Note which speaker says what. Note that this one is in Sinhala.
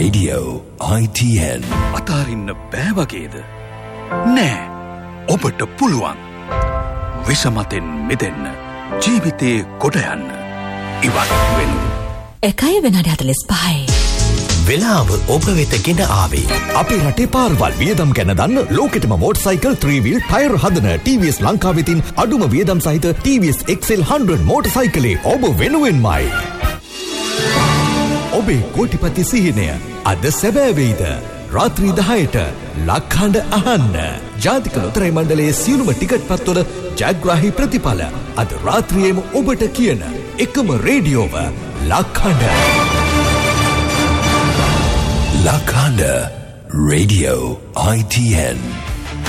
Speaker 1: Radio ITN.
Speaker 2: අතාරින්න බෑ වගේද? නෑ. ඔබට පුළුවන්. විෂමතෙන් මිදෙන්න. ජීවිතේ කොට යන්න. ඉවත් වෙන්න.
Speaker 3: 1:45
Speaker 1: වෙලාව ඔබ වෙත ගෙන ආවේ. අපේ රටේ පාරවල් වියදම් ගැන දන්න ලෝකෙටම මෝටර්සයිකල් 3-wheel ටයර් හදන TVS ලංකාව වෙතින් අඩුම වියදම් සහිත TVS XL 100 මෝටර්සයිකලේ ඔබ වෙනුවෙන්මයි. ඔබේ කෝටිපති සිහිනය අද සැබෑ වෙයිද? රාත්‍රී 10ට ලක්හඬ අහන්න. ජාතික ලොතරැයි මණ්ඩලයේ සියලුම ටිකට් පත්වල ජයග්‍රාහී ප්‍රතිඵල අද රාත්‍රියේම ඔබට කියන එකම රේඩියෝව ලක්හඬ. Lakanda Radio ITN.